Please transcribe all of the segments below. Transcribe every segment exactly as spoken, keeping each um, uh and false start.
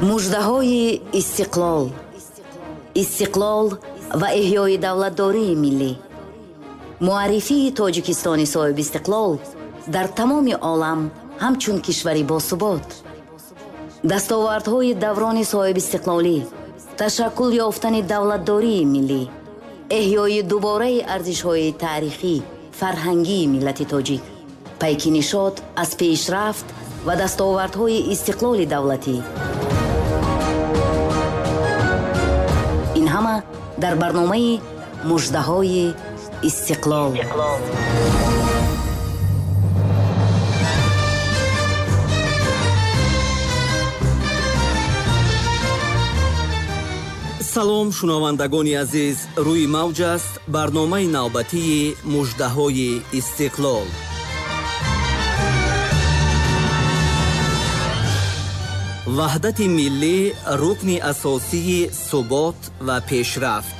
муждаҳои истиқлол, истиқлол ва эҳёи давлатдории миллӣ. муаррифии тоҷикистони соҳиби истиқлол дар тамоми олам ҳамчун кишвари босубот. дастовардҳои даврони соҳиби истиқлолӣ, ташаккул ёфтани давлатдории миллӣ, эҳёи дубораи арзишҳои таърихӣ, фарҳангии миллати тоҷик, пайки нишод аз пешрафт ва дастовардҳои истиқлоли давлатӣ. ин ҳама дар барномаи муждаҳои истиқлол. салом шунавандагони азиз, рӯи мавҷ аст барномаи навбатии муждаҳои истиқлол. ваҳдати миллӣ рукни асосии субот ва пешрафт.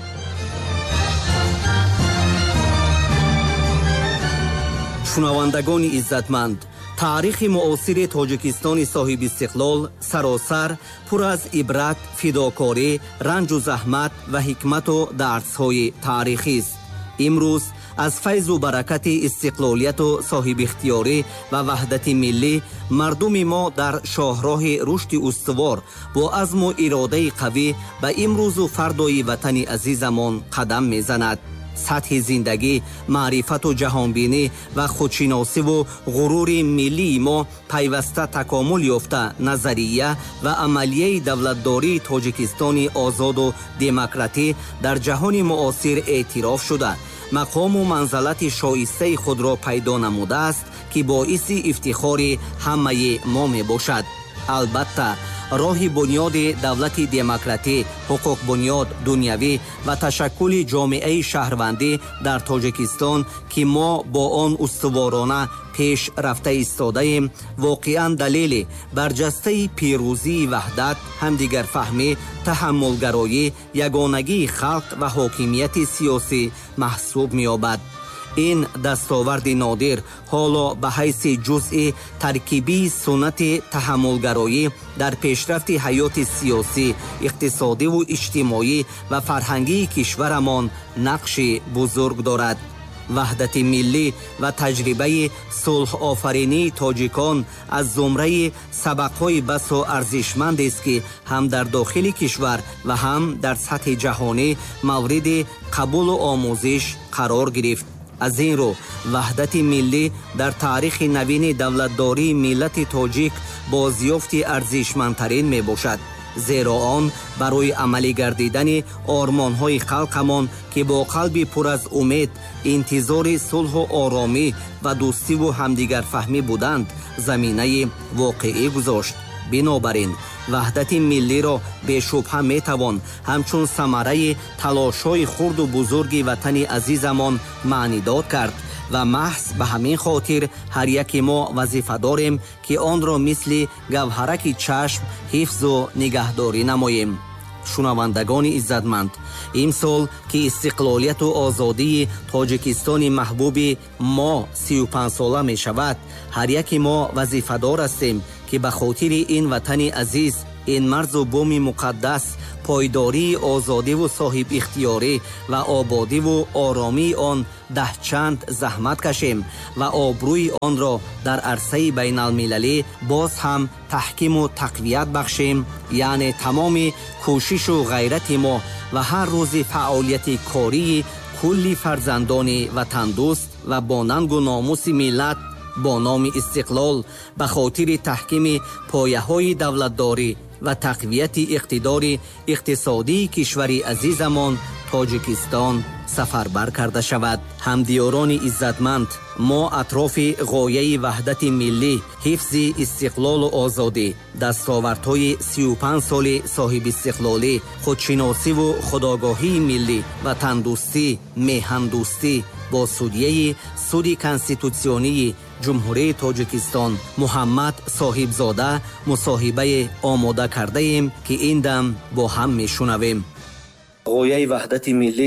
шунавандагони иззатманд, таърихи муосири тоҷикистони соҳиби истиқлол саросар пур аз ибрат, фидокорӣ, ранҷу заҳмат ва ҳикмату дарсҳои таърихист. имрӯз аз файзу баракати истиқлолияту соҳибихтиёрӣ ва ваҳдати миллӣ мардуми мо дар шоҳроҳи рушди устувор бо азму иродаи қавӣ ба имрӯзу фардои ватани азизамон қадам мезанад. сатҳи зиндагӣ, маърифату ҷаҳонбинӣ ва худшиносиву ғурури миллии мо пайваста такомул ёфта назария ва амалияи давлатдории тоҷикистони озоду демократӣ дар ҷаҳони муосир эътироф шуда, мақому манзалати шоистаи худро пайдо намудааст, ки боиси ифтихори ҳамаи мо мебошад. албатта роҳи бунёди давлати демократӣ, ҳуқуқбунёд дунявӣ ва ташаккули ҷомеаи шаҳрвандӣ дар тоҷикистон, ки мо бо он устуворона пеш рафта истодаем, воқеан далели барҷастаи пирӯзии ваҳдат, ҳамдигарфаҳмӣ, таҳаммулгароӣ, ягонагии халқ ва ҳокимияти сиёсӣ маҳсуб меёбад. ин дастоварди нодир ҳоло ба ҳайси ҷузъи таркибии суннати таҳаммулгароӣ дар пешрафти ҳаёти сиёсӣ, иқтисодиву иҷтимоӣ ва фарҳангии кишварамон нақши бузург дорад. ваҳдати миллӣ ва таҷрибаи сулҳофаринии тоҷикон аз зумраи сабақҳои басу арзишмандест, ки ҳам дар дохили кишвар ва ҳам дар сатҳи ҷаҳонӣ мавриди қабулу омӯзиш қарор гирифт. аз ин рӯ ваҳдати миллӣ дар таърихи навини давлатдории миллати тоҷик бозёфти арзишмандтарин мебошад, зеро он барои амалӣ гардидани ормонҳои халқамон, ки бо қалби пур аз умед интизори сулҳу оромӣ ва дӯстиву ҳамдигарфаҳмӣ буданд, заминаи воқеӣ гузошт. бинобар ин ваҳдати миллиро бешубҳа метавон ҳамчун самараи талошҳои хурду бузурги ватани азизамон маънидод кард ва маҳз ба ҳамин хотир ҳар яке мо вазифадорем, ки онро мисли гавҳараки чашм ҳифзу нигаҳдорӣ намоем. шунавандагони иззатманд, имсол ки истиқлолияту озодии тоҷикистони маҳбуби мо сию панҷсола мешавад, ҳар яке мо вазифадор ҳастем, ки ба хотири ин ватани азиз, ин марзу буми муқаддас, пойдории озодиву соҳибихтиёрӣ ва ободиву оромии он даҳчанд заҳмат кашем ва обрӯи онро дар арсаи байналмилалӣ боз ҳам таҳкиму тақвият бахшем, яъне тамоми кӯшишу ғайрати мо ва ҳар рӯзи фаъолияти кории кулли фарзандони ватандӯст ва бо нангу номуси миллат бо номи истиқлол ба хотири таҳкими пояҳои давлатдорӣ ва тақвияти иқтидори иқтисодии кишвари азизамон тоҷикистон сафарбар карда шавад. ҳамдиёрони иззатманд, мо атрофи ғояи ваҳдати миллӣ, ҳифзи истиқлолу озодӣ, дастовардҳои сию панҷ соли соҳибистиқлолӣ, худшиносиву худогоҳии миллӣ, ватандӯстӣ, меҳандӯстӣ бо судяи суди конститутсионии ҷумҳурии Тоҷикистон Муҳаммад Соҳибзода мусоҳибае омода кардаем, ки ин дам бо ҳам мешунавем. ғояи ваҳдати миллӣ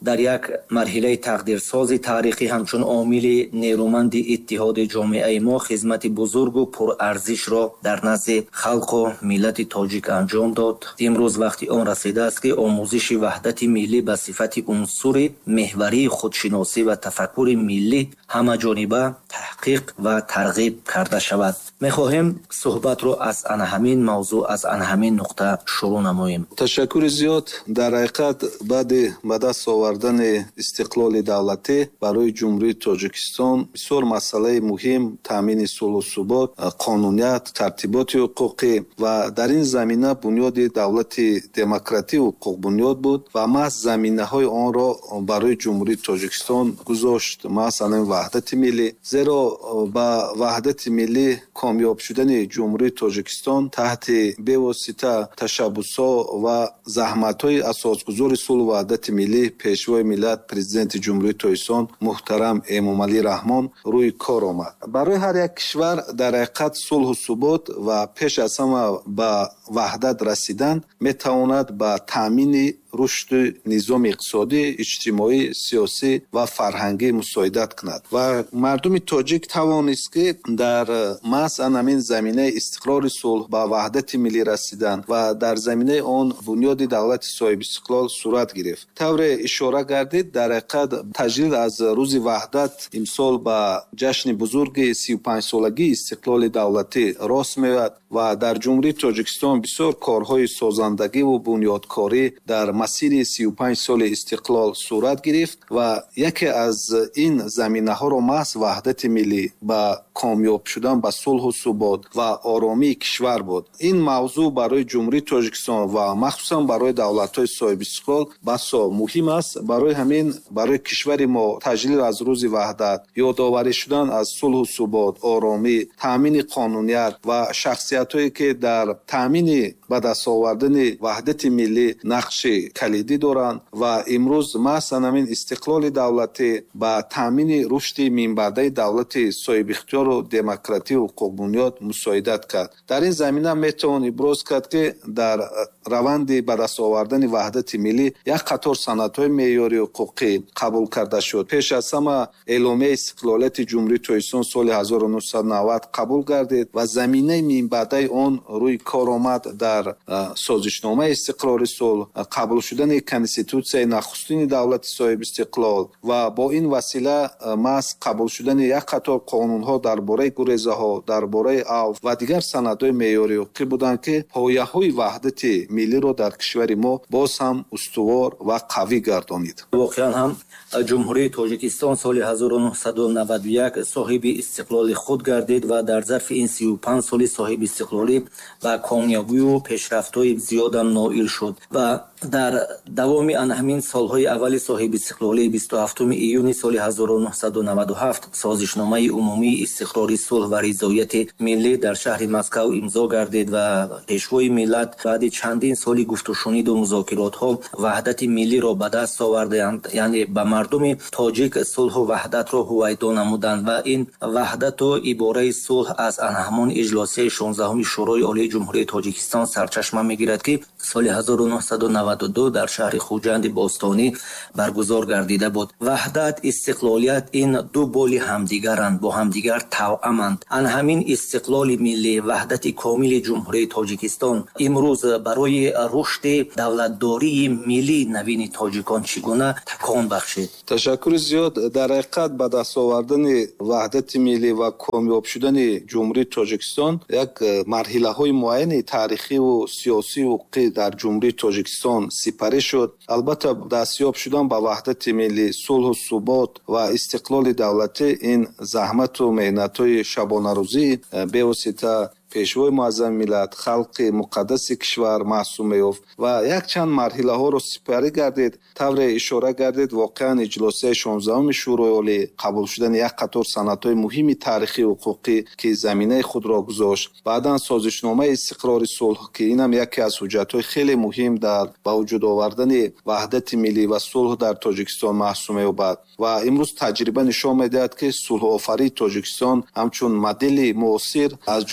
дар як марҳилаи тақдирсози таърихӣ ҳамчун омили нерӯманди иттиҳоди ҷомеаи мо хизмати бузургу пурарзишро дар назди халқу миллати тоҷик анҷом дод. имрӯз вақти он расидааст ки омӯзиши ваҳдати миллӣ ба сифати унсури меҳварии худшиносӣ ва тафаккури миллӣ ҳамаҷониба таҳқиқ ва тарғиб карда шавад. мехоҳем суҳбатро аз ана ҳамин мавзӯъ аз ана ҳамин нуқта шурӯъ намоем. ташаккури зиёд. дар ҳақиқат баъди ба даст овардани истиқлоли давлатӣ барои ҷумҳурии Тоҷикистон бисёр масъалаи муҳим таъмини сулҳу субот, қонуният, тартиботи ҳуқуқӣ ва дар ин замина бунёди давлати демократӣ ҳуқуқ бунёд буд ва маҳз заминаҳои онро барои ҷумҳурии Тоҷикистон гузошт, масалан ваҳдати миллӣ. зеро ба ваҳдати миллӣ комёб шудани ҷумҳурии Тоҷикистон таҳти бевосита ташаббусҳо ва заҳматҳои асосгузори сулҳу ваҳдати миллӣ пешвои миллат президенти ҷумҳурии Тоҷикистон муҳтарам Эмомалӣ Раҳмон рӯи кор омад. барои ҳар як кишвар дар ҳақиқат сулҳу субот ва пеш аз ҳама ба ваҳдат расидан метавонад ба таъмини рушди низоми иқтисодӣ, иҷтимоӣ, сиёсӣ ва фарҳангӣ мусоидат кунад ва мардуми тоҷик тавонист ки дар маҳз ҳамин заминаи истиқрори сулҳ ба ваҳдати миллӣ расидан ва дар заминаи он бунёди давлати соҳибистиқлол сурат гирифт. тавре ишора гардид, дар ҳақиқат таҷлил аз рӯзи ваҳдат имсол ба ҷашни бузурги сию панҷсолагии истиқлоли давлатӣ рост меояд ва дар ҷумҳурии Тоҷикистон бисёр корҳои созандагиву бунёдкорӣ дар масири сию панҷ соли истиқлол сурат гирифт ва яке аз ин заминаҳоро маҳз ваҳдати миллӣ ба комёб шудан ба сулҳу субот ва оромии кишвар буд. ин мавзӯъ барои ҷумҳурии Тоҷикистон ва махсусан барои давлатҳои соҳибистиқлол басо муҳим аст. барои ҳамин барои кишвари мо таҷлил аз рӯзи ваҳдат, ёдоварӣ шудан аз сулҳу субот, оромӣ, таъмини қонуният ва шахсиятҳое ки дар таъмини ба даст овардани ваҳдати миллӣ нақши калидӣ доранд ва имрӯз маҳз ҳамин истиқлоли давлатӣ ба таъмини рушди минбаъдаи давлати соҳибихтиёру демократию ҳуқуқбунёд мусоидат кард. дар ин замина метавон иброз кард ки дар раванди ба даст овардани ваҳдати миллӣ як қатор санадҳои меъёрии ҳуқуқӣ қабул карда шуд. пеш аз ҳама эъломияи истиқлолияти ҷумҳурии Тоҷикистон соли ҳазору нуҳсад و навад қабул гардид ва заминаи минбаъдаи он рӯи кор омад дар созишномаи истиқрори сулҳ, қабул шудани конститутсияи нахустини давлати соҳибистиқлол ва бо ин васила маҳз қабул шудани як қатор қонунҳо дар бораи гурезаҳо, дар бораи авф ва дигар санадҳои меъёрии ҳуқуқӣ буданд ки пояҳои ваҳдати миллиро дар кишвари мо боз ҳам устувор ва қавӣ гардонид. воқеан ҳам ҷумҳурии Тоҷикистон соли ҳазору нуҳсаду наваду як соҳиби истиқлоли худ гардид ва дар зарфи ин сию панҷ соли соҳибистиқлолӣ ба комёбию пешрафтҳои зиёдам ноил шуд ва дар давоми ана ҳамин солҳои аввали соҳибистиқлолӣ бисту ҳафтуми июни соли ҳазору нуҳсаду наваду ҳафт созишномаи умумии истиқрори сулҳ ва ризояти миллӣ дар шаҳри Москав имзо гардид ва пешвои миллат баъди чандин соли гуфтушуниду музокиротҳо ваҳдати миллиро ба даст оварданд, яъне ба мардуми тоҷик сулҳу ваҳдатро ҳувайдо намуданд ва ин ваҳдату ибораи сулҳ аз ана ҳамон иҷлосияи шонздаҳуми шӯрои олии ҷумҳурии Тоҷикистон сарчашма мегирад ки соли ҳазору нуҳсаду наваду ду дар шаҳри Хуҷанди Бостонӣ баргузор гардида буд. ваҳдат, истиқлолият ин ду боли ҳамдигаранд, бо ҳамдигар тавъаманд. ана ҳамин истиқлоли миллӣ, ваҳдати комили ҷумҳурии Тоҷикистон имрӯз барои рушди давлатдории миллӣ навини тоҷикон чӣ гуна такон бахшид? ташаккури зиёд. дар ҳақиқат ба даст овардани ваҳдати миллӣ ва комёб шудани ҷумҳурии Тоҷикистон як марҳилаҳои муайяни таърихиву сиёсию ҳуқуқӣ дар ҷумҳурии Тоҷикистон сипарӣ шуд. албатта дастёб шудан ба ваҳдати миллӣ, сулҳу субот ва истиқлоли давлатӣ ин заҳмату меҳнатҳои шабонарӯзӣ бевосита пешвои муаззами миллат, халқи муқаддаси кишвар маҳсуб меёфт ва якчанд марҳилаҳоро сипарӣ гардид. тавре ишора гардид, воқеан иҷлосияи шонздаҳуми шӯрои олӣ қабул шудани як қатор санадҳои муҳими таърихи ҳуқуқӣ ки заминаи худро гузошт. баъдан созишномаи истиқрори сулҳ ки инам яке аз ҳуҷҷатҳои хеле муҳим дар ба вуҷуд овардани ваҳдати миллӣ ва сулҳ дар Тоҷикистон маҳсуб меёбад ва имрӯз таҷриба нишон медиҳад ки сулҳуофарии Тоҷикистон ҳамчун модели муосир аз ҷониби як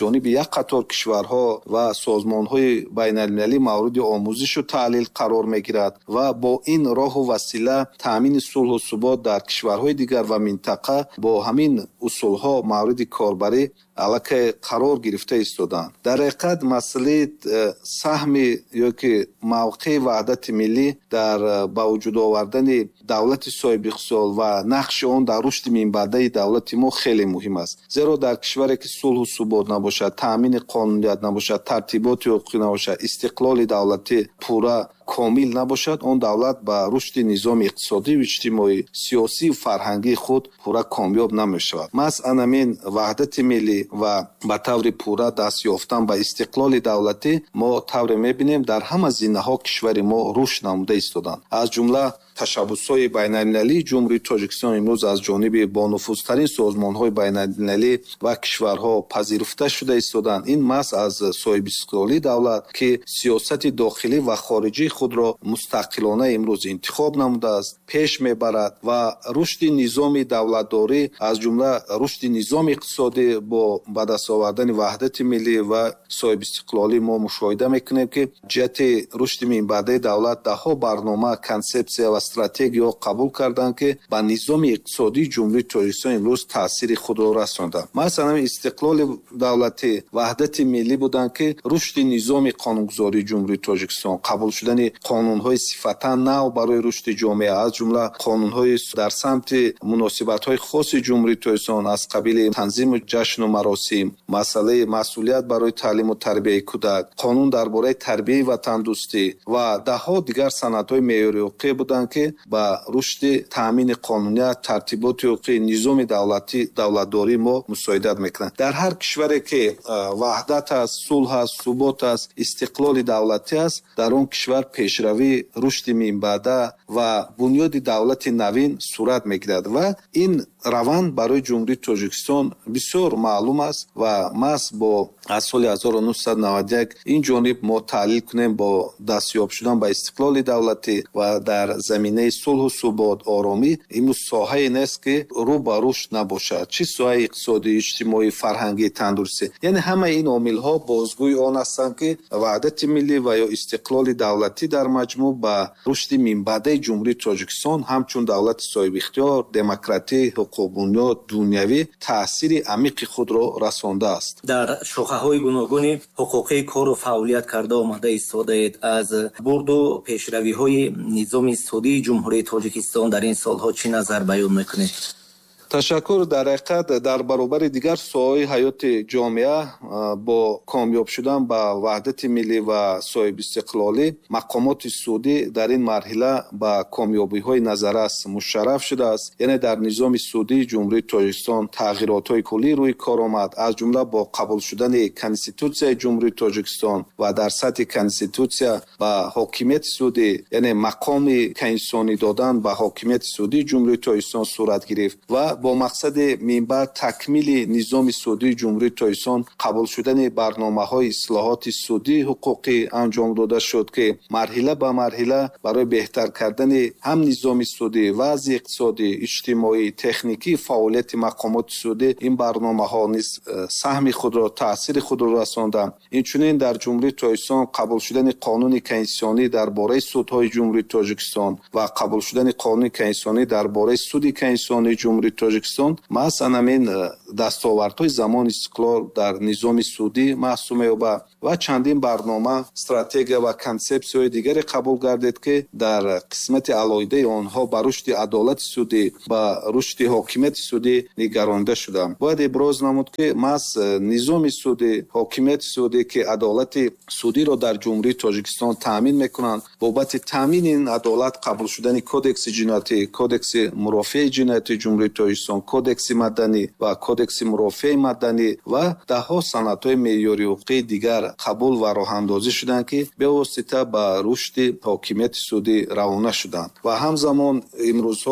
як қатор кишварҳо ва созмонҳои байналмилалӣ мавриди омӯзишу таълил қарор мегирад ва бо ин роҳу васила таъмини сулҳу субот дар кишварҳои дигар ва минтақа бо ҳамин усулҳо мавриди корбарӣ аллакай қарор гирифта истоданд. дар ҳақиқат масъалаи саҳми ёки мавқеи ваҳдати миллӣ дар ба вуҷуд овардани давлати соҳибиқтисод ва нақши он дар рушди минбаъдаи давлати мо хеле муҳим аст. зеро дар кишваре ки сулҳу субот набошад, таъмини қонуният набошад, тартиботи ҳуқуқӣ набошад, истиқлоли давлатӣ пурра комил набошад, он давлат ба рушди низоми иқтисодию иҷтимоӣ, сиёсию фарҳангии худ пурра комёб намешавад. масъалан амин ваҳдати миллӣ ва ба таври пурра даст ёфтан ба истиқлоли давлатӣ мо тавре мебинем дар ҳама зинаҳо кишвари мо рушд намуда истоданд. аз ҷумла ташаббусҳои байналмилалии ҷумҳурии Тоҷикистон имрӯз аз ҷониби бонуфузтарин созмонҳои байналмилалӣ ва кишварҳо пазируфта шуда истоданд. ин маҳз аз соҳибистиқлолии давлат ки сиёсати дохилӣ ва хориҷии худро мустақилона имрӯз интихоб намудааст, пеш мебарад ва рушди низоми давлатдорӣ аз ҷумла рушди низоми иқтисодӣ бо ба даст овардани ваҳдати миллӣ ва соҳибистиқлолӣ мо мушоҳида мекунем ки ҷиҳати рушди минбаъдаи давлат даҳо барнома, консепсия ва стратегияҳо қабул карданд ки ба низоми иқтисодии ҷумҳурии Тоҷикистон имрӯз таъсири худро расонданд. масъалан истиқлоли давлатӣ, ваҳдати миллӣ буданд ки рушди низоми қонунгузории ҷумҳурии Тоҷикистон, қабул шудани қонунҳои сифатан нав барои рушди ҷомеа, аз ҷумла қонунҳои дар самти муносибатҳои хоси ҷумҳурии Тоҷикистон аз қабили танзиму ҷашну маросим, масъалаи масъулият барои таълиму тарбияи кӯдак, қонун дар бораи тарбияи ватандӯстӣ ва даҳо дигар санадҳои меъёри ҳуқуқӣ буданд ки ба рушди таъмини қонуният, тартиботи ҳуқуқӣ, низоми давлатӣ, давлатдорӣ мо мусоидат мекунанд. дар ҳар кишваре ки ваҳдат аст, сулҳ аст, субот аст, истиқлоли давлатӣ аст, дар он кишвар пешравӣ, рушди минбаъда ва бунёди давлати навин сурат мегирад ва ин раванд барои ҷумҳурии Тоҷикистон бисёр маълум аст ва маҳз бо аз соли ҳазору нуҳсад навад и як ин ҷониб мо таҳлил кунем бо дастёб шудан ба истиқлоли давлатӣ ва дар заминаи сулҳу субот, оромӣ имрӯз соҳае нест ки рӯ ба рушд набошад. чӣ соҳаи иқтисодӣ, иҷтимоӣ, фарҳангӣ, тандурустӣ, яъне ҳамаи ин омилҳо бозгӯи он ҳастанд ки ваҳдати миллӣ ва ё истиқлоли давлатӣ дар маҷмӯъ ба рушди минбаъдаи ҷумҳурии Тоҷикистон ҳамчун давлати соҳибихтиёр, демократӣ, ҳуқуқбунёд, дунявӣ таъсири амиқи худро расондааст. дар шохаҳои гуногуни ҳуқуқӣ кору фаъолият карда омада истодаед. аз бурду пешравиҳои низоми иқтисодии ҷумҳурии Тоҷикистон дар ин солҳо чӣ назар баён мекунед? ташаккур. дар ҳақиқат дар баробари дигар соҳаҳои ҳаёти ҷомеа бо комёб шудан ба ваҳдати миллӣ ва соҳибистиқлолӣ мақомоти судӣ дар ин марҳила ба комёбиҳои назаррас мушарраф шудааст. яъне дар низоми судии ҷумҳурии Тоҷикистон тағйиротҳои куллӣ рӯи кор омад, аз ҷумла бо қабул шудани конститутсияи ҷумҳурии Тоҷикистон ва дар сатҳи конститутсия ба ҳокимияти судӣ, яъне мақоми конститутсионӣ додан ба ҳокимияти судии ҷумҳурии Тоҷикистон сурат гирифт ва бо мақсади минбаъд такмили низоми судии ҷумҳурии Тоҷикистон қабул шудани барномаҳои ислоҳоти судии ҳуқуқӣ анҷом дода шуд ки марҳила ба марҳила барои беҳтар кардани ҳам низоми судӣ, вазъи иқтисодӣ, иҷтимоӣ, техникии фаъолияти мақомоти судӣ ин барномаҳо низ саҳми худро, таъсири худро расонданд. инчунин дар ҷумҳурии Тоҷикистон қабул шудани қонуни конститутсионӣ дар бораи судҳои ҷумҳурии Тоҷикистон ва қабул шудани қонуни конститутсионӣ дар бораи суди конститутсионии ҷумҳурии Тоҷикистон масъалан амин дастовардҳои замони истиқлол дар низоми судӣ маҳсуб меёбад ва чандин барнома, стратегия ва консепсияҳои дигаре қабул гардид ки дар қисмати алоҳидаи онҳо ба рушди адолати судӣ, ба рушди ҳокимияти судӣ нигаронида шуданд. бояд иброз намуд ки маҳз низоми судӣ, ҳокимияти судӣ ки адолати судиро дар ҷумҳурии Тоҷикистон таъмин мекунанд, бобати таъмини ин адолат қабул шудани кодекси ҷиноятӣ, кодекси мурофиаи ҷиноятии ҷумҳурии Тоҷикистон, кодекси маданӣ ва кодекси мурофиаи маданӣ ва даҳо санадҳои меъёри ҳуқуқии дигар қабул ва роҳандозӣ шуданд ки бевосита ба рушди ҳокимияти судӣ равона шуданд. ва ҳамзамон имрӯзҳо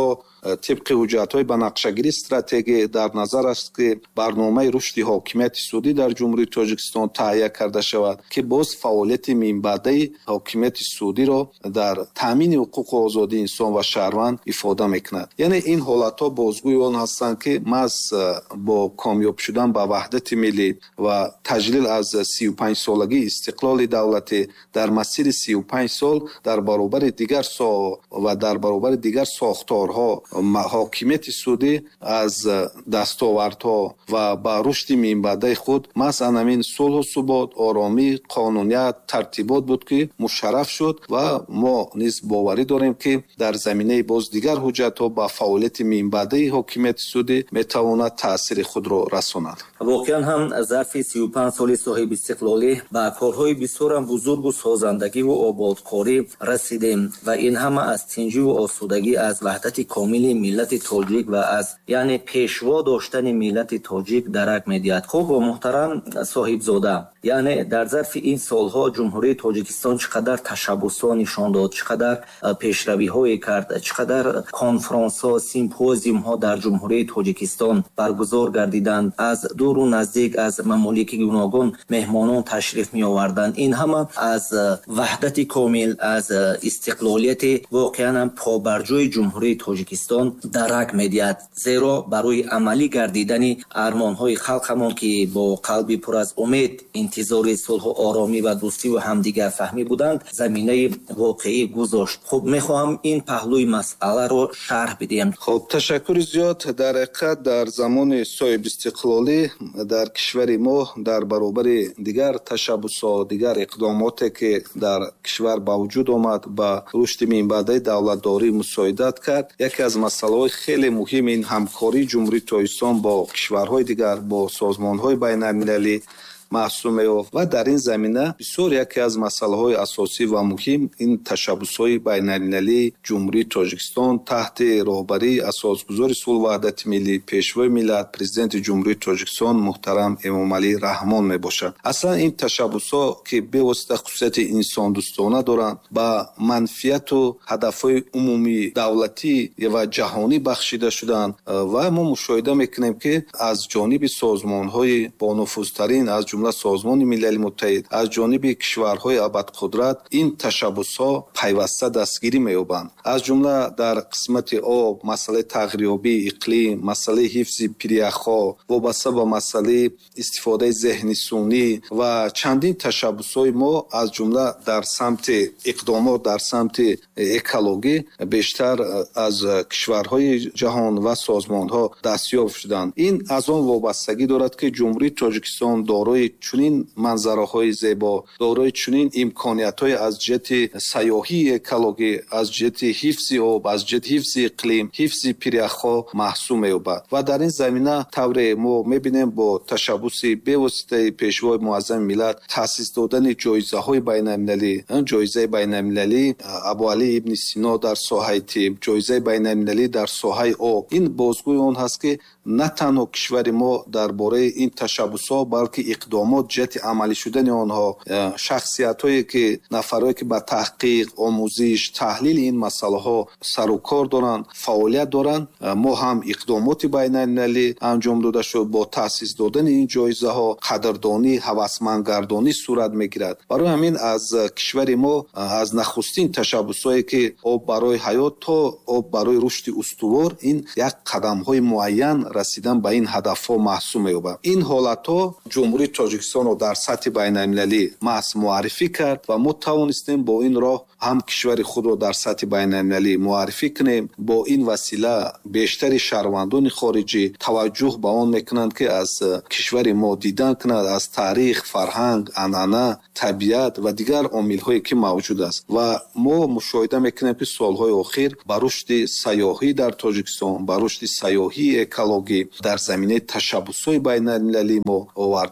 طبق ҳуҷҷатҳои ба нақшагирии стратегия дар назар аст ки барномаи рушди ҳокимияти судӣ дар ҷумҳурии Тоҷикистон таҳия карда шавад ки боз фаъолияти минбаъдаи ҳокимияти судиро дар таъмини ҳуқуқу озодии инсон ва шаҳрванд ифода мекунад. яъне ин ҳолатҳо бозгӯи он ҳастанд ки маҳз бо комёб шудан ба ваҳдати миллӣ ва таҷлил аз сию панҷсолагии истиқлоли давлатӣ дар масири сию панҷ сол дар баробари дигар соҳаҳо ва дар баробари дигар сохторҳо ҳокимияти судӣ аз дастовардҳо ва ба рушди минбаъдаи худ масъан ҳамин сулҳу субот, оромӣ, қонуният, тартибот буд ки мушарраф шуд ва мо низ боварӣ дорем ки дар заминаи боз дигар ҳуҷҷатҳо ба фаъолияти минбаъдаи ҳокимияти судӣ метавонад таъсири худро расонад. воқеан ҳам зарфи сию панҷ соли соҳиби истиқлолӣ ба корҳои бисёрам бузургу созандагиву ободкорӣ расидем ва ин ҳама аз тинҷиву осудагӣ аз ваҳдати комили миллати тоҷик ва аз яъне пешво доштани миллати тоҷик дарак медиҳад. хуб муҳтарам соҳибзода, яъне дар зарфи ин солҳо ҷумҳурии Тоҷикистон чӣ қадар ташаббусҳо нишон дод, чӣ қадар пешравиҳое кард, чӣ қадар конферансҳо, симпозиумҳо дар ҷумҳурии Тоҷикистон баргузор гардиданд, аз дуру наздик аз мамолики гуногун меҳмонон ташриф меоварданд. ин ҳама аз ваҳдати комил, аз истиқлолияти воқеан побарҷои ҷумҳурии Тоҷикистон дарак медиҳад. зеро барои амалӣ гардидани армонҳои халқамон ки бо қалби пур аз умед интизори сулҳу оромӣ ва дӯстиву ҳамдигарфаҳмӣ буданд заминаи воқеӣ гузошт. хуб мехоҳам ин паҳлӯи масъаларо шарҳ бидиҳем. хуб ташаккури зиёд. дар ҳақиқат дар замони соҳибистиқлолӣ дар кишвари мо дар баробари дигар ташаббусҳо, дигар иқдомоте ки дар кишвар ба вуҷуд омад ба рушди минбаъдаи давлатдорӣ мусоидат кард, яке аз масъалаҳои хеле муҳим ин ҳамкории ҷумҳурии Тоҷикистон бо кишварҳои дигар, бо созмонҳои байналмилалӣ маҳсуб меёфт ва дар ин замина бисёр яке аз масъалаҳои асосӣ ва муҳим ин ташаббусҳои байналмилалии ҷумҳурии Тоҷикистон таҳти роҳбарии асосгузори сулҳ ваҳдати миллӣ, пешвои миллат, президенти ҷумҳурии Тоҷикистон муҳтарам Эмомалӣ Раҳмон мебошад. аслан ин ташаббусҳо ки бевосита хусусияти инсондӯстона доранд, ба манфиату ҳадафҳои умумии давлатӣ ва ҷаҳонӣ бахшида шуданд ва мо мушоҳида мекунем ки аз ҷониби созмонҳои бонуфузтарин аз ҷумла созмони милали муттаҳид, аз ҷониби кишварҳои абадқудрат ин ташаббусҳо пайваста дастгирӣ меёбанд. аз ҷумла дар қисмати об, масъалаи тағйирёбии иқлим, масъалаи ҳифзи пиряхҳо, вобаста ба масъалаи истифодаи зеҳнисунӣ ва чандин ташаббусҳои мо аз ҷумла дар самти иқдомот дар самти экологӣ бештар аз кишварҳои ҷаҳон ва созмонҳо дастёб шуданд. ин аз он вобастагӣ дорад ки ҷумҳурии Тоҷикистон дорои чунин манзараҳои зебо, дорои чунин имкониятҳои аз ҷиҳати сайёҳии экологӣ, аз ҷиҳати ҳифзи об, аз ҷиҳати ҳифзи иқлим, ҳифзи пиряхҳо маҳсуб меёбад ва дар ин замина тавре мо мебинем бо ташаббуси бевоситаи пешвои муаззами миллат таъсис додани ҷоизаҳои байналмилалӣ, ҷоизаи байналмилалӣ Абуалӣ ибни Сино дар соҳаи тиб, ҷоизаи байналмилалӣ дар соҳаи об. ин бозгӯи он ҳаст ки на танҳо кишвари мо дар бораи ин ташаббусҳо балки иқдомот ҷиҳати амалӣ шудани онҳо, шахсиятҳое ки нафарое ки ба таҳқиқ, омӯзиш, таҳлили ин масъалаҳо сару кор доранд, фаъолият доранд, мо ҳам иқдомоти байналмилалӣ анҷом дода шуд. бо таъсис додани ин ҷоизаҳо қадрдонӣ, ҳавасмандгардонӣ сурат мегирад. барои ҳамин аз кишвари мо аз нахустин ташаббусҳое ки об барои ҳаёт то об барои рушди устувор, ин як қадамҳои муайян расидан ба ин ҳадафҳо маҳсуб меёбад. ин ҳолатҳо ҷумҳурии Тоҷикистонро дар сатҳи байналмилалӣ маҳз муаррифӣ кард ва мо тавонистем бо ин роҳ ҳам кишвари худро дар сатҳи байналмилалӣ муаррифӣ кунем. бо ин васила бештари шаҳрвандони хориҷӣ таваҷҷӯҳ ба он мекунанд ки аз кишвари мо дидан кунад, аз таърих, фарҳанг, анъана, табиат ва дигар омилҳое ки мавҷуд аст. ва мо мушоҳида мекунем ки солҳои охир ба рушди сайёҳӣ дар Тоҷикистон, ба рушди сайёҳии экологӣ дар заминаи ташаббусҳои байналмилалӣ мо оварда мерасонад.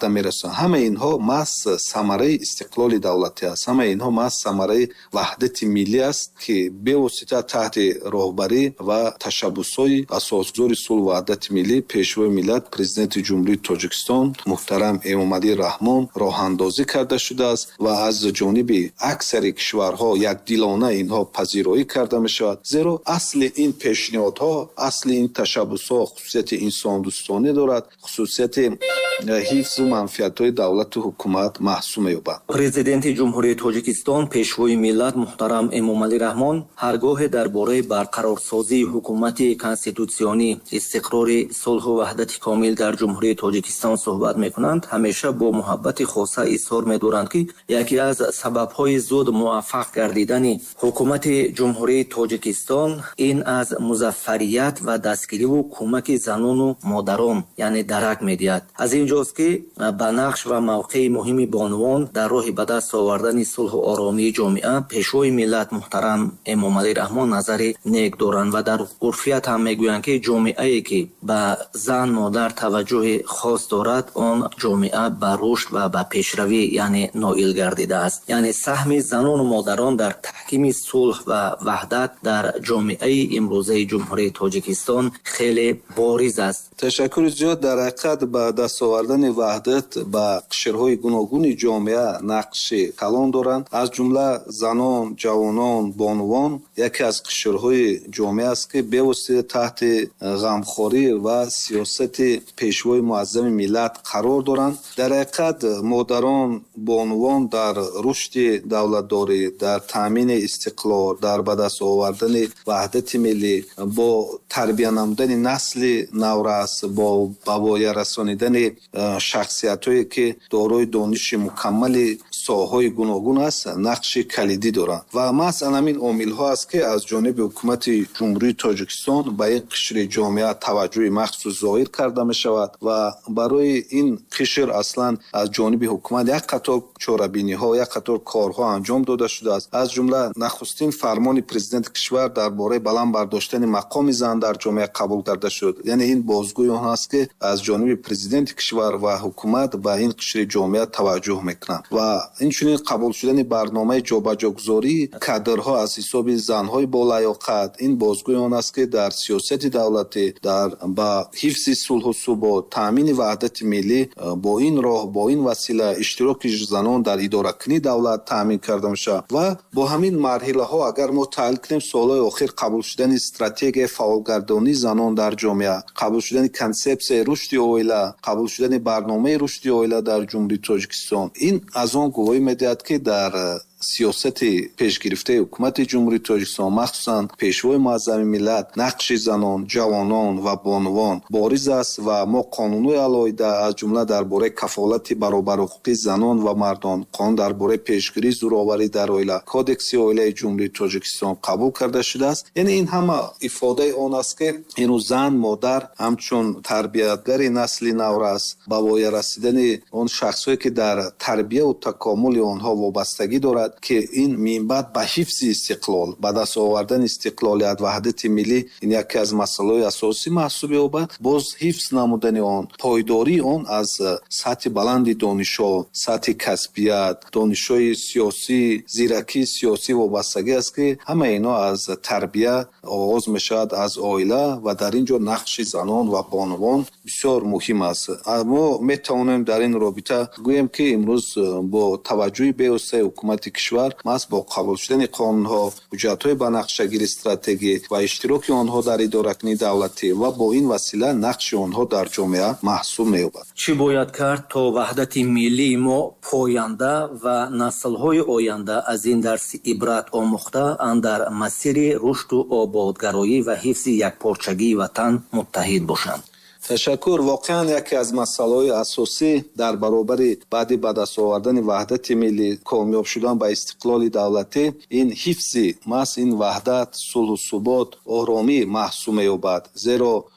тоҷикистон. ҳама инҳо маҳз самараи истиқлоли давлатӣ аст. ҳама инҳо маҳз самараи ваҳдати миллӣ аст ки бевосита таҳти роҳбарӣ ва ташаббусҳои асосгузори сулҳу ваҳдати миллӣ пешвои миллат президенти ҷумҳурии тоҷикистон муҳтарам Эмомалӣ Раҳмон роҳандозӣ карда шудааст ва аз ҷониби аксари кишварҳо якдилона инҳо пазироӣ карда мешавад. зеро асли ин пешниҳодҳо, асли ин ташаббусҳо хусусияти инсондӯстонӣ дорад, хусусияти ҳифзу манфиатҳои давлату ҳукумат маҳсуб меёбад. Президенти ҷумҳурии Тоҷикистон пешвои миллат муҳтарам Эмомалӣ Раҳмон ҳар гоҳе дар бораи барқарорсозии ҳукумати конститутсионӣ, истиқрори сулҳу ваҳдати комил дар ҷумҳурии Тоҷикистон суҳбат мекунанд, ҳамеша бо муҳаббати хоса изҳор медоранд ки яке аз сабабҳои зуд муваффақ гардидани ҳукумати ҷумҳурии Тоҷикистон ин аз музаффарият ва дастгириву кӯмаки занону модарон яъне дарак медиҳад. аз ин ҷост ки ба нақш ва мавқеи муҳими бонувон дар роҳи ба даст овардани сулҳу оромии ҷомеа пешвои миллат муҳтарам Эмомалӣ Раҳмон назари нек доранд ва дар урфият ҳам мегӯянд ки ҷомеае ки ба зан модар таваҷҷӯҳи хос дорад он ҷомеа ба рушд ва ба пешравӣ яъне ноил гардидааст. яъне саҳми занону модарон дар таҳкими сулҳ ва ваҳдат дар ҷомеаи имрӯзаи ҷумҳурии Тоҷикистон хеле бориз аст. ташаккури зиёд. дар ҳақиқат ба даст овардани ваҳдат ба қишрҳои гуногуни ҷомеа нақши калон доранд. аз ҷумла занон, ҷавонон, бонувон яке аз қишрҳои ҷомеа аст ки бевосита таҳти ғамхорӣ ва сиёсати пешвои муаззами миллат қарор доранд. дар ҳақиқат модарон, бонувон дар рушди давлатдорӣ, дар таъмини истиқлол, дар ба даст овардани ваҳдати миллӣ, бо тарбия намудани насли наврас, бо ба воя расонидани шахсиятҳое ки дорои дониши мукаммали соҳаҳои гуногун аст нақши калидӣ доранд. ва масъалан ҳамин омилҳо аст ки аз ҷониби ҳукумати ҷумҳурии Тоҷикистон ба ин қишри ҷомеа таваҷҷӯҳи махсус зоҳир карда мешавад ва барои ин қишр аслан аз ҷониби ҳукумат як қатор чорабиниҳо, як қатор корҳо анҷом дода шудааст. аз ҷумла нахустин фармони президенти кишвар дар бораи баланд бардоштани мақоми зан дар ҷомеа қабул карда шуд. яъне ин бозгӯи он аст ки аз ҷониби президенти кишвар ва ҳукумат ба ин қишри ҷомеа таваҷҷӯҳ мекунанд ва инчунин қабул шудани барномаи ҷобаҷогузории кадрҳо аз ҳисоби занҳои болаёқат ин бозгӯи он аст ки дар сиёсати давлатӣ дар ба ҳифзи сулҳу субот, таъмини ваҳдати миллӣ бо ин роҳ, бо ин васила иштироки занон дар идоракунии давлат таъмин карда мешавад ва бо ҳамин марҳилаҳо агар мо таҳлил кунем солҳои охир қабул шудани стратегияи фаъолгардонии занон дар ҷомеа, қабул шудани консепсияи рушди оила, қабул шудани барномаи рушди оила дар ҷумҳурии Тоҷикистон ин аз он гувоҳӣ медиҳад ки дар сиёсати пешгирифтаи ҳукумати ҷумҳурии Тоҷикистон махсусан пешвои муаззами миллат нақши занон, ҷавонон ва бонувон бориз аст ва мо қонунҳои алоҳида аз ҷумла дар бораи кафолати баробарҳуқуқи занон ва мардон, қонун дар бораи пешгирии зӯроварӣ дар оила, кодекси оилаи ҷумҳурии Тоҷикистон қабул карда шудааст. яъне ин ҳама ифодаи он аст ки инӯ зан, модар ҳамчун тарбиятгари насли наврас ба воя расидани он шахсҳое ки дар тарбияву такомули онҳо вобастагӣ дорад ки ин минбаъд ба ҳифзи истиқлол, ба даст овардани истиқлолият, ваҳдати миллӣ ин яке аз масъалаҳои асосӣ маҳсуб меёбад. боз ҳифз намудани он, пойдории он аз сатҳи баланди донишҳо, сатҳи касбият, донишҳои сиёсӣ, зиракии сиёсӣ вобастагӣ аст ки ҳама инҳо аз тарбия оғоз мешавад, аз оила ва дар ин ҷо нақши занон ва бонувон бисёр муҳим аст. мо метавонем дар ин робита гӯем ки имрӯз бо таваҷҷӯҳи бевоситаи ҳукумати кишвар маҳз бо қабул шудани қонунҳо, ҳуҷҷатҳои банақшагири стратегӣ ва иштироки онҳо дар идоракунии давлатӣ ва бо ин васила нақши онҳо дар ҷомеа маҳсуб меёбад. чӣ бояд кард то ваҳдати миллии мо поянда ва наслҳои оянда аз ин дарси ибрат омӯхта андар масири рушду ободгароӣ ва ҳифзи якпорчагии ватан муттаҳид бошанд? ташаккур. воқеан яке аз масъалаҳои асосӣ дар баробари баъди ба даст овардани ваҳдати миллӣ, комёб шудан ба истиқлоли давлатӣ ин ҳифзи маҳз ин ваҳдат, сулҳу субот, оромӣ маҳсуб меёбад. зеро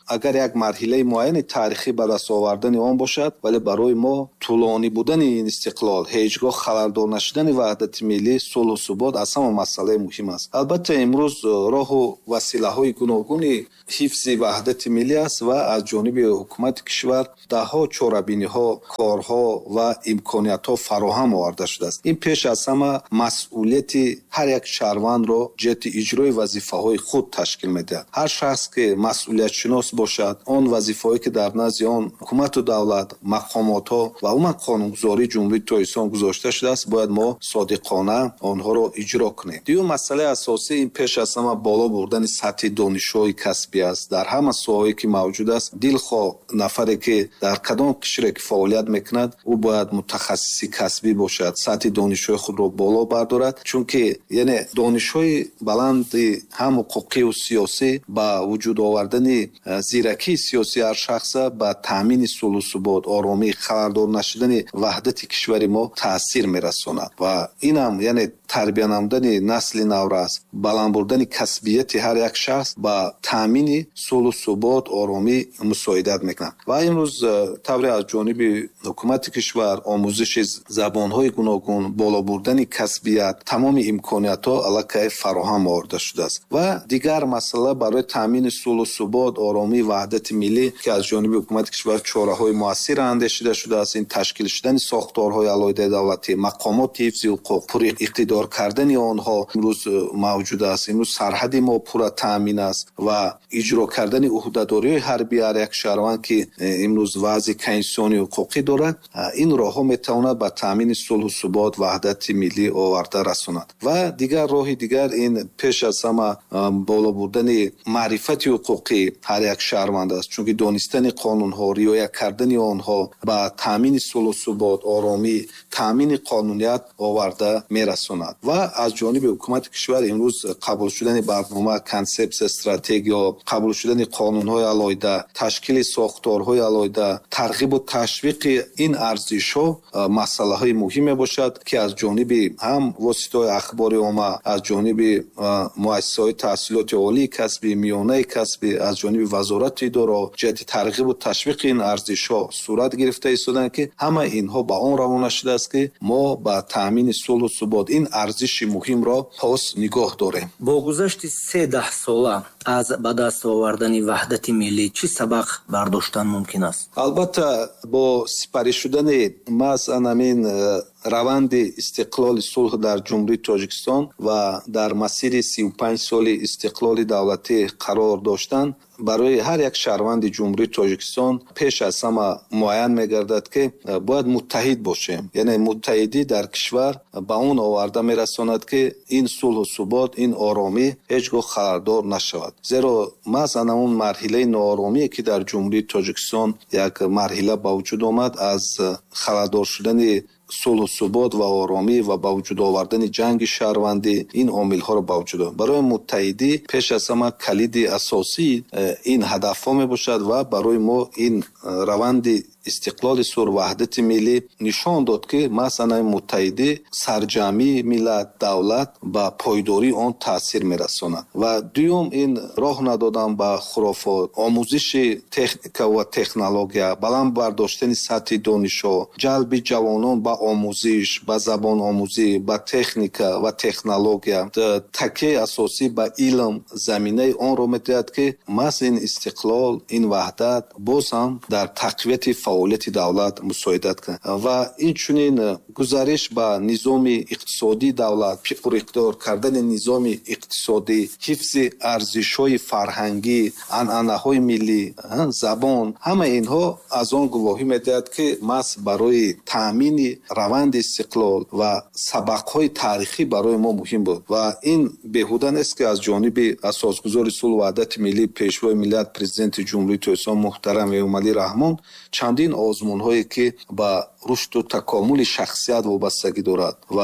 агар як марҳилаи муайяни таърихӣ ба даст овардани он бошад, вале барои мо тӯлонӣ будани ин истиқлол, ҳеҷ гоҳ халалдор нашудани ваҳдати миллӣ, сулҳу субот аз ҳама масъалаи муҳим аст. Албатта имрӯз роҳу василаҳои гуногуни ҳифзи ваҳдати миллӣ аст ва аз ҷониби ҳукумати кишвар даҳҳо чорабиниҳо, корҳо ва имкониятҳо фароҳам оварда шудааст. Ин пеш аз ҳама масъулияти ҳар як шаҳрвандро ҷиҳати иҷрои вазифаҳои худ ташкил медиҳад. ҳар шахс ки масъулиятшинос бошад, он вазифаҳое ки дар назди он ҳукумату давлат, мақомотҳо ва умуман қонунгузории ҷумҳурии Тоҷикистон гузошта шудааст, бояд мо содиқона онҳоро иҷро кунем. Дуюм масъалаи асосӣ ин пеш аз ҳама боло бурдани сатҳи донишҳои касбӣ аст. Дар ҳама соҳае ки мавҷуд аст, дилхоҳ нафаре ки дар кадом кишваре ки фаъолият мекунад, ӯ бояд мутахассиси касбӣ бошад, сатҳи донишҳои худро боло бардорад, чунки яъне донишҳои баланди ҳам ҳуқуқию сиёсӣ ба вуҷуд овардани зиракии сиёсии ҳар шахса ба таъмини сулҳу субот, оромӣ, халалдор нашудани ваҳдати кишвари мо таъсир мерасонад ва инам яъне тарбия намудани насли наврас, баланд бурдани касбияти ҳар як шахс ба таъмини сулҳу субот, оромӣ мусоидат мекунад. ва имрӯз тавре аз ҷониби ҳукумати кишвар омӯзиши забонҳои гуногун, боло бурдани касбият, тамоми имкониятҳо аллакай фароҳам оварда шудааст. ва дигар масъала барои таъмини сулҳу субот, оромӣ, ваҳдати миллӣ ки аз ҷониби ҳукумати кишвар чораҳои муассир андешида шудааст. Ин ташкил шудани сохторҳои алоҳидаи давлатӣ, мақомоти ҳифзи ҳуқуқ, пури иқтидор кардани онҳо имрӯз мавҷуд аст. имрӯз сарҳади мо пурра таъмин аст ва иҷро кардани уҳдадориҳои ҳарбии ҳар як шаҳрванд ки имрӯз вазъи конститутсиони ҳуқуқӣ дорад, ин роҳҳо метавонад ба таъмини сулҳу субот, ваҳдати миллӣ оварда расонад. ва дигар роҳи дигар ин пеш аз ҳама боло бурдани маърифати ҳуқуқи ҳар як шаҳрванд аст, чунки донистани қонунҳо, риоя кардани онҳо ба таъмини сулҳу субот, оромӣ, таъмини қонуният оварда мерасонад. ва аз ҷониби ҳукумати кишвар имрӯз қабул шудани барнома, консепсия, стратегия, қабул шудани қонунҳои алоҳида, ташкили сохторҳои алоҳида, тарғибу ташвиқи ин арзишҳо масъалаҳои муҳим мебошад ки аз ҷониби ҳам воситаҳои ахбори омма, аз ҷониби муассисаҳои таҳсилоти олии касбӣ, миёнаи касбӣ, аз ҷониби вазорати идора ҷиҳати тарғибу ташвиқи ин арзишҳо сурат гирифта истоданд ки ҳама инҳо ба он равона шудааст ки мо ба таъмини сулҳу субот ин арзиши муҳимро пос нигоҳ дорем. бо гузашти се даҳсола аз ба даст овардани ваҳдати миллӣ чӣ сабақ бардоштан мумкин аст? албатта бо сипарӣ шудани масъан амин раванди истиқлоли сулҳ дар ҷумҳурии Тоҷикистон ва дар масири сию панҷ соли истиқлоли давлатӣ қарор доштан барои ҳар як шаҳрванди ҷумҳурии Тоҷикистон пеш аз ҳама муайян мегардад ки бояд муттаҳид бошем. Яъне муттаҳидӣ дар кишвар ба он оварда мерасонад ки ин сулҳу субот, ин оромӣ ҳеҷ гоҳ халалдор нашавад. зеро масъан ҳамун марҳилаи нооромие ки дар ҷумҳурии Тоҷикистон як марҳила ба вуҷуд омад аз халалдор шудани сулҳу субот ва оромӣ ва ба вуҷуд овардани ҷанги шаҳрвандӣ ин омилҳоро ба вуҷуд овард. Барои муттаҳидӣ пеш аз ҳама калиди асосии ин ҳадафҳо мебошад ва барои мо ин раванди истиқлоли сур, ваҳдати миллӣ нишон дод ки масъалаи муттаҳидӣ сарҷамъии миллат, давлат ба пойдории он таъсир мерасонад. ва дуюм ин роҳ надодан ба хурофот, омӯзиши техника ва технология, баланд бардоштани сатҳи донишҳо, ҷалби ҷавонон ба омӯзиш, ба забономӯзӣ, ба техника ва технология, такияи асосӣ ба илм заминаи онро медиҳад ки маҳз ин истиқлол, ин ваҳдат боз ҳам дар тақвияти фаъолияти давлат мусоидат кунад ва инчунин гузариш ба низоми иқтисодии давлат, пуриқтидор кардани низоми иқтисодӣ, ҳифзи арзишҳои фарҳангӣ, анъанаҳои миллӣ, забон, ҳама инҳо аз он гувоҳӣ медиҳад ки маҳз барои таъмини раванди истиқлол ва сабақҳои таърихӣ барои мо муҳим буд ва ин беҳуда нест ки аз ҷониби асосгузори сулҳ ва ваҳдати миллӣ, пешвои миллат, президенти ҷумҳурии Тоҷикистон муҳтарам Эмомалӣ Раҳмон чандин озмунҳое ки ба рушду такомули шахсият вобастагӣ дорад ва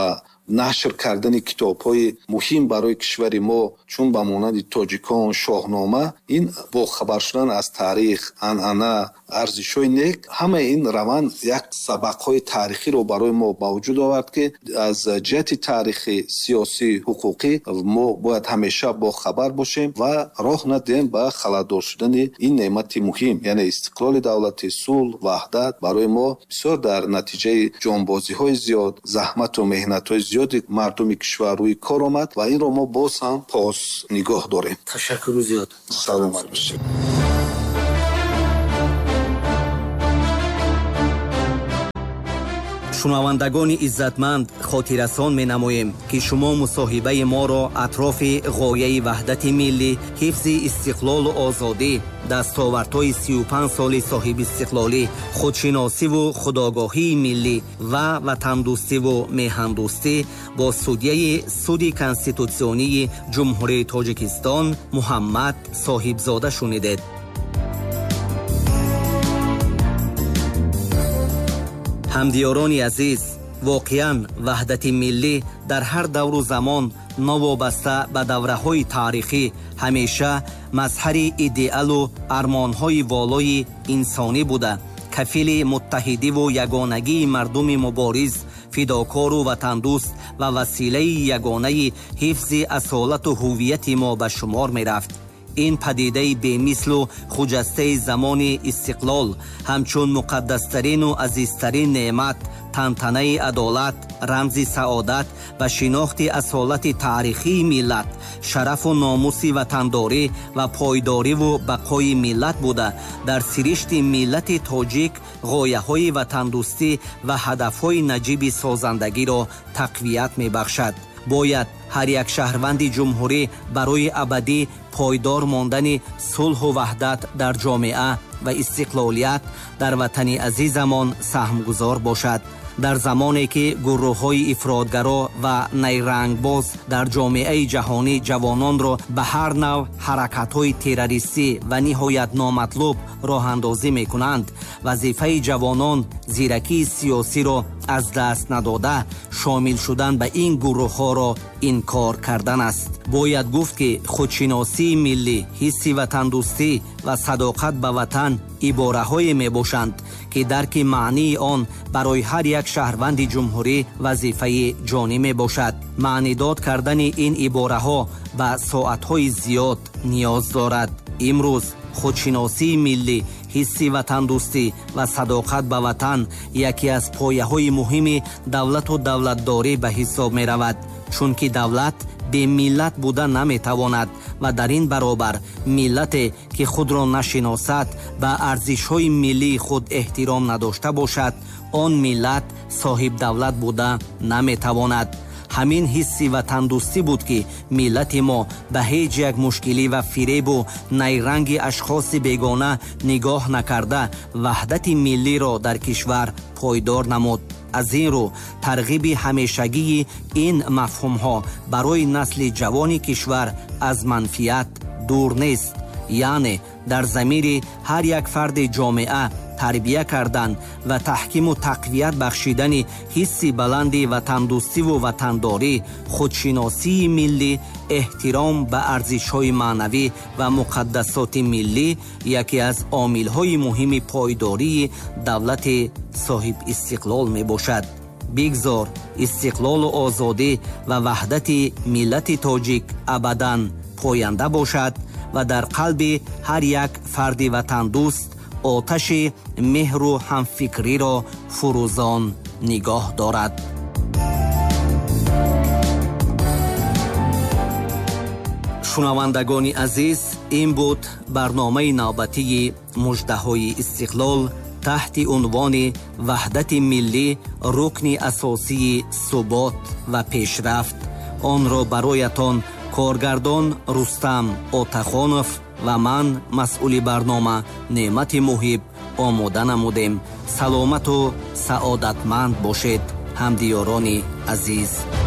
нашр кардани китобҳои муҳим барои кишвари мо чун ба монанди тоҷикон, шоҳнома, ин бохабар шудан аз таърих, анъана, арзишҳои нек, ҳамаи ин раванд як сабақҳои таърихиро барои мо ба вуҷуд овард ки аз ҷиҳати таърихи, сиёсӣ, ҳуқуқӣ мо бояд ҳамеша бохабар бошем ва роҳ надиҳем ба халатдор шудани ин неъмати муҳим, яъне истиқлоли давлати, сулҳ, ваҳдат. Барои мо бисёр дар натиҷаи ҷонбозиҳои зиёд, заҳмату меҳнатҳои зиёди мардуми кишвар рӯи кор омад ва инро мо боз ҳам поз нигоҳ дорем. ташаккуру зиёд. саломат бошед. шунавандагони иззатманд, хотиррасон менамоем ки шумо мусоҳибаи моро атрофи ғояи ваҳдати миллӣ, ҳифзи истиқлолу озодӣ, дастовардҳои сию панҷ соли соҳибистиқлолӣ, худшиносиву худогоҳии миллӣ ва ватандӯстиву меҳандӯстӣ бо судяи суди конститутсионии ҷумҳурии Тоҷикистон Муҳаммад Соҳибзода шунидед. ҳамдиёрони азиз, воқеан ваҳдати миллӣ дар ҳар давру замон новобаста ба давраҳои таърихӣ ҳамеша мазҳари идеалу армонҳои волои инсонӣ буда, кафили муттаҳидиву ягонагии мардуми мубориз, фидокору ватандӯст ва василаи ягонаи ҳифзи асолату ҳуввияти мо ба шумор мерафт. ин падидаи бемислу хуҷастаи замони истиқлол ҳамчун муқаддастарину азизтарин неъмат, тантанаи адолат, рамзи саодат ва шинохти асолати таърихии миллат, шарафу номуси ватандорӣ ва пойдориву бақои миллат буда, дар сиришти миллати тоҷик ғояҳои ватандӯстӣ ва ҳадафҳои наҷиби созандагиро тақвият мебахшад. бояд ҳар як шаҳрванди ҷумҳурӣ барои абадӣ пойдор мондани сулҳу ваҳдат дар ҷомеа ва истиқлолият дар ватани азизамон саҳмгузор бошад. дар замоне ки гурӯҳҳои ифродгаро ва найрангбоз дар ҷомеаи ҷаҳонӣ ҷавононро ба ҳар нав ҳаракатҳои террористӣ ва ниҳоят номатлуб роҳандозӣ мекунанд, вазифаи ҷавонон зиракии сиёсиро аз даст надода шомил шудан ба ин гурӯҳҳоро инкор кардан аст. бояд гуфт ки худшиносии миллӣ, ҳисси ватандӯстӣ ва садоқат ба ватан ибораҳое мебошанд ки дарки маънии он барои ҳар як шаҳрванди ҷумҳурӣ вазифаи ҷонӣ мебошад. маънидод кардани ин ибораҳо ба соатҳои зиёд ниёз дорад. имрӯз худшиносии миллӣ, ҳисси ватандӯстӣ ва садоқат ба ватан яке аз пояҳои муҳими давлату давлатдорӣ ба ҳисоб меравад, чунки давлат бе миллат буда наметавонад ва дар ин баробар миллате ки худро нашиносад, ба арзишҳои миллии худ эҳтиром надошта бошад, он миллат соҳибдавлат буда наметавонад. ҳамин ҳисси ватандӯстӣ буд ки миллати мо ба ҳеҷ як мушкилӣ ва фиребу найранги ашхоси бегона нигоҳ накарда ваҳдати миллиро дар кишвар пойдор намуд. аз ин рӯ тарғиби ҳамешагии ин мафҳумҳо барои насли ҷавони кишвар аз манфиат дур нест, яъне дар замири ҳар як фарди ҷомеа тарбия кардан ва таҳкиму тақвият бахшидани ҳисси баланди ватандӯстиву ватандорӣ, худшиносии миллӣ, эҳтиром ба арзишҳои маънавӣ ва муқаддасоти миллӣ яке аз омилҳои муҳими пойдории давлати соҳибистиқлол мебошад. бигзор истиқлолу озодӣ ва ваҳдати миллати тоҷик абадан поянда бошад ва дар қалби ҳар як фарди ватандӯст оташи меҳру ҳамфикриро фурӯзон нигоҳ дорад. шунавандагони азиз, ин буд барномаи навбатии муждаҳои истиқлол таҳти унвони ваҳдати миллӣ, рукни асосии субот ва пешрафт. онро бароятон коргардон Рустам Отахонов ва ман масъули барнома Неъмати Муҳиб омода намудем. саломату саодатманд бошед ҳамдиёрони азиз.